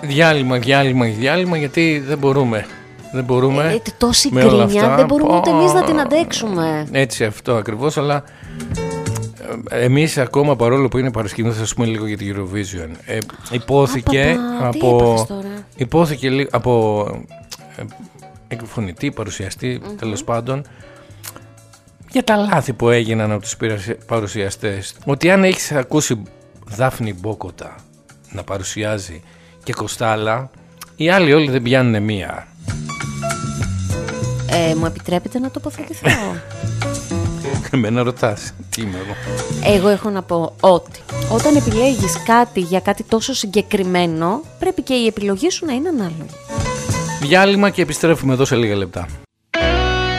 διάλειμμα, γιατί δεν μπορούμε. Δεν μπορούμε. Τόση γκρίνια δεν μπορούμε ούτε εμείς να την αντέξουμε. Έτσι, αυτό ακριβώς, αλλά εμείς ακόμα, παρόλο που είναι Παρασκευή, θα σας πούμε λίγο για την Eurovision. Υπόθηκε από εκφωνητή, παρουσιαστή, τέλος πάντων, για τα λάθη που έγιναν από τους παρουσιαστές. Ότι αν έχεις ακούσει Δάφνη Μπόκοτα να παρουσιάζει και Κοστάλα, οι άλλοι όλοι δεν πιάνουν μία. Μου επιτρέπετε να τοποθετηθώ? Εμένα ρωτάς, τι είμαι εγώ? Εγώ έχω να πω ότι όταν επιλέγεις κάτι για κάτι τόσο συγκεκριμένο, πρέπει και η επιλογή σου να είναι ανάλογη. Διάλειμμα και επιστρέφουμε εδώ σε λίγα λεπτά.